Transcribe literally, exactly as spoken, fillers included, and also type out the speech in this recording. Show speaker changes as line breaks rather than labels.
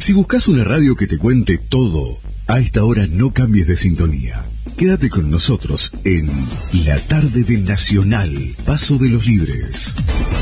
Si buscas una radio que te cuente todo, a esta hora no cambies de sintonía. Quédate con nosotros en La Tarde del Nacional, Paso de los Libres.